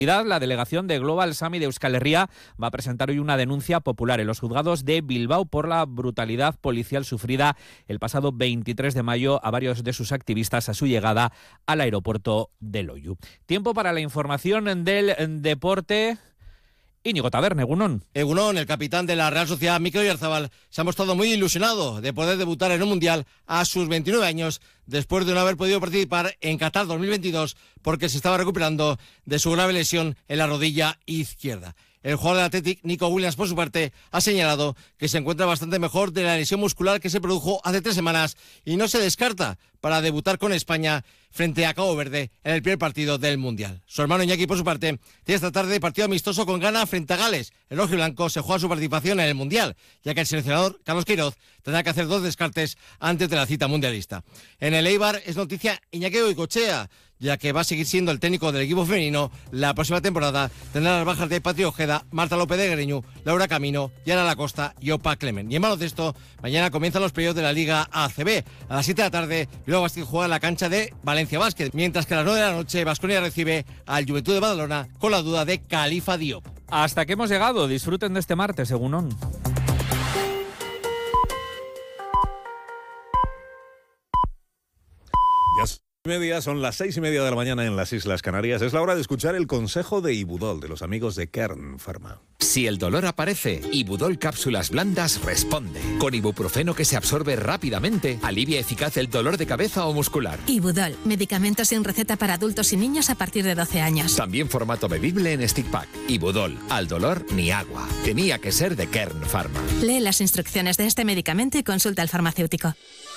La delegación de Global Summit de Euskal Herria va a presentar hoy una denuncia popular en los juzgados de Bilbao por la brutalidad policial sufrida el pasado 23 de mayo a varios de sus activistas a su llegada al aeropuerto de Loiu. Tiempo para la información del deporte. Íñigo Taberna, Egunon. Egunon, el capitán de la Real Sociedad, Mikel Oyarzabal, se ha mostrado muy ilusionado de poder debutar en un Mundial a sus 29 años, después de no haber podido participar en Qatar 2022 porque se estaba recuperando de su grave lesión en la rodilla izquierda. El jugador del Athletic, Nico Williams, por su parte, ha señalado que se encuentra bastante mejor de la lesión muscular que se produjo hace 3 semanas y no se descarta para debutar con España frente a Cabo Verde en el primer partido del Mundial. Su hermano Iñaki, por su parte, tiene esta tarde partido amistoso con Ghana frente a Gales. El rojiblanco se juega su participación en el Mundial, ya que el seleccionador Carlos Queiroz tendrá que hacer 2 descartes antes de la cita mundialista. En el Eibar es noticia Iñaki Goicoechea, ya que va a seguir siendo el técnico del equipo femenino. La próxima temporada tendrá las bajas de Patri Ojeda, Marta López de Greñu, Laura Camino, Yara Lacosta y Opa Clement. Y en baloncesto, mañana comienzan los playoffs de la Liga ACB. A las 7 de la tarde, Bilbao Basket juega en la cancha de Valencia Basket, mientras que a las 9 de la noche, Baskonia recibe al Juventud de Badalona con la duda de Khalifa Diop. Hasta que hemos llegado. Disfruten de este martes, Egunon. Son las 6:30 de la mañana en las Islas Canarias. Es la hora de escuchar el consejo de Ibudol, de los amigos de Kern Pharma. Si el dolor aparece, Ibudol Cápsulas Blandas responde. Con ibuprofeno que se absorbe rápidamente, alivia eficaz el dolor de cabeza o muscular. Ibudol, medicamento sin receta para adultos y niños a partir de 12 años. También formato bebible en stick pack. Ibudol, al dolor ni agua. Tenía que ser de Kern Pharma. Lee las instrucciones de este medicamento y consulta al farmacéutico.